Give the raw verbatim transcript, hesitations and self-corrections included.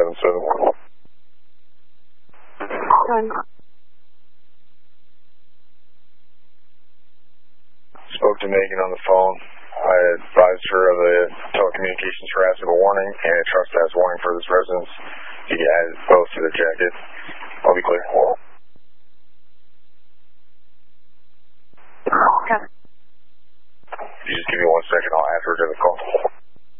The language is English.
seven seven. Done. Spoke to Megan on the phone. I advised her of the telecommunications harassment warning and a trespass warning for this residence. You can add both to the jacket. I'll be clear. Okay. You just give me one second, I'll add her to the call.